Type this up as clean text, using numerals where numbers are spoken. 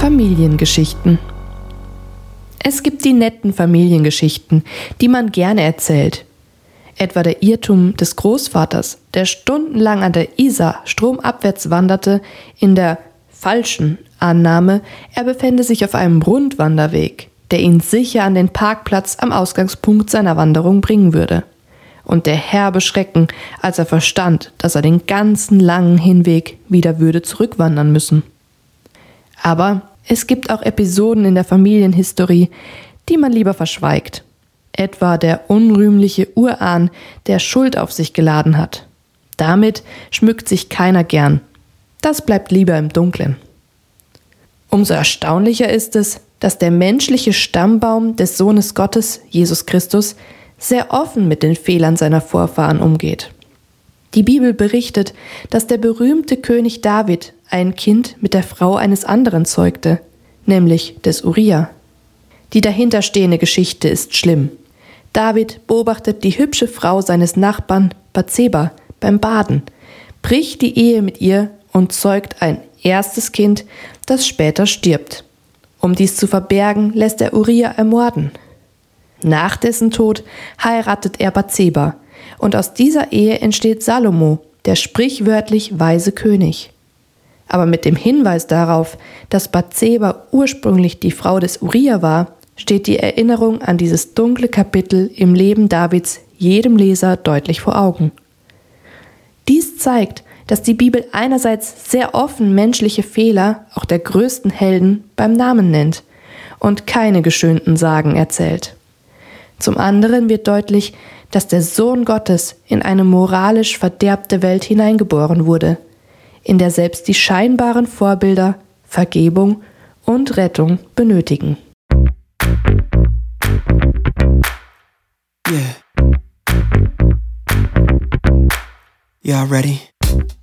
Familiengeschichten. Es gibt die netten Familiengeschichten, die man gerne erzählt. Etwa der Irrtum des Großvaters, der stundenlang an der Isar stromabwärts wanderte, in der falschen Annahme, er befände sich auf einem Rundwanderweg, der ihn sicher an den Parkplatz am Ausgangspunkt seiner Wanderung bringen würde. Und der herbe Schrecken, als er verstand, dass er den ganzen langen Hinweg wieder würde zurückwandern müssen. Aber es gibt auch Episoden in der Familienhistorie, die man lieber verschweigt. Etwa der unrühmliche Urahn, der Schuld auf sich geladen hat. Damit schmückt sich keiner gern. Das bleibt lieber im Dunkeln. Umso erstaunlicher ist es, dass der menschliche Stammbaum des Sohnes Gottes, Jesus Christus, sehr offen mit den Fehlern seiner Vorfahren umgeht. Die Bibel berichtet, dass der berühmte König David ein Kind mit der Frau eines anderen zeugte, nämlich des Uria. Die dahinterstehende Geschichte ist schlimm. David beobachtet die hübsche Frau seines Nachbarn Bathseba beim Baden, bricht die Ehe mit ihr und zeugt ein erstes Kind, das später stirbt. Um dies zu verbergen, lässt er Uria ermorden. Nach dessen Tod heiratet er Bathseba und aus dieser Ehe entsteht Salomo, der sprichwörtlich weise König. Aber mit dem Hinweis darauf, dass Bathseba ursprünglich die Frau des Uria war, steht die Erinnerung an dieses dunkle Kapitel im Leben Davids jedem Leser deutlich vor Augen. Dies zeigt, dass die Bibel einerseits sehr offen menschliche Fehler, auch der größten Helden, beim Namen nennt und keine geschönten Sagen erzählt. Zum anderen wird deutlich, dass der Sohn Gottes in eine moralisch verderbte Welt hineingeboren wurde, in der selbst die scheinbaren Vorbilder Vergebung und Rettung benötigen. Yeah. Y'all ready?